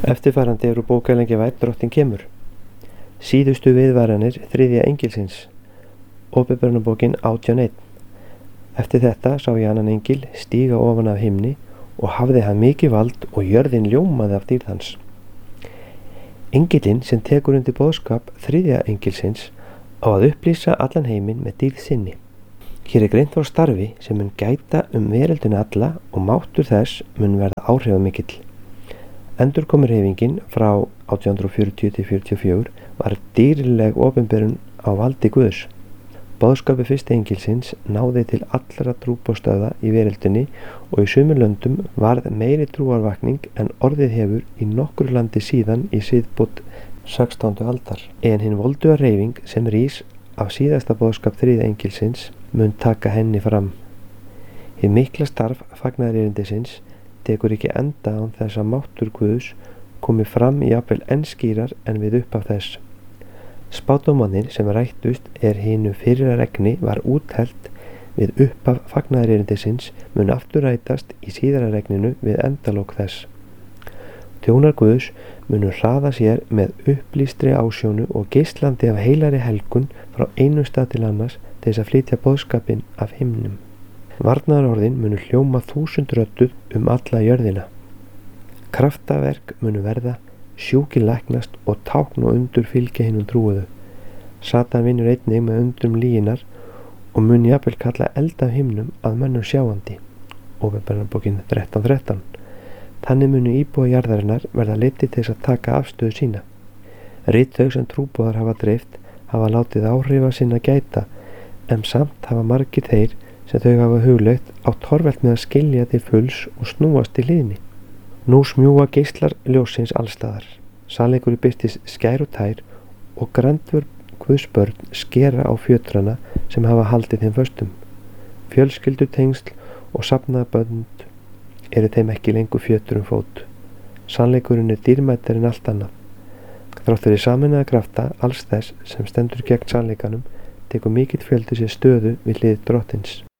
Eftirfarandi eru bókalengi vænn Drottinn kemur. Síðustu viðvaranir þriðja engilsins. Åpenbarunarbókin 18:1. Eftir þetta sá ég annan engil stíga ofan af himni og hafði hann mikið vald og jörðin ljómaði af dýrð hans. Engilinn sem tekur undir boðskap þriðja engilsins á að upplýsa allan heiminn með dýrð sinni. Hér greint frá starfi sem mun gæta veröldina alla og máttur þess mun verða áhrifamikill. Endurkomuhreyfingin frá 1840-44 var dýrleg opinberun á valdi Guðs. Boðskapi fyrsta engilsins náði til allra trúboðstöðva í veröldinni og í sumum löndum varð meiri trúarvakning en orðið hefur í nokkru landi síðan í siðbót 16. aldar. En hin volduga hreyfing sem rís af síðasta boðskap þriðja engilsins mun taka henni fram. Hið mikla starf fagnaðarerindisins tekur ekki enda án þess að máttur Guðs komi fram jafnvel enn skýrar en við upphaf þess. Spádómarnir sem rættust hinu fyrra regni var úthellt við upphaf fagnaðarerindisins mun aftur rætast í síðara regninu við endalok þess. Þjónar Guðs munu hraða sér með upplýstri ásjónu og geislandi af heilari helgun frá einum stað til annars til þess að flytja boðskapinn af himnum. Varnaðarorðin munu hljóma 1000 rödduð alla jörðina. Kraftaverk munu verða, sjúkir læknast og tákn og undur fylgja hinum trúuðu. Satan vinnur einnig með undrum lyginnar og mun jafnvel kalla eld af himnum að mönnum sjáandi. Åpenbarunarbókin 13:13. Þannig munu íbúa jarðarinnar verða leiddir til þess að taka afstöðu sína. Rit þau sem trúboðar hafa dreift hafa látið áhrifa sinna gæta, en samt hafa margir þeir sem þau hafa hugleitt á torvelt með að skilja til fulls og snúast til hliðinni. Nú smjúga geislar ljósins allstaðar. Sannleikurinn birtist skær og tær og grandvör Guðsbörn skera á fjötrana sem hafa haldið þeim föstum. Fjölskyldutengsl og safnaðarbönd eru þeim ekki lengur fjötur fót. Sannleikurinn dýrmætari en allt annað. Þrátt fyrir sameinaða krafta alls þess sem stendur gegn sannleikanum tekur mikill fjöldi sér stöðu við hlið Drottins.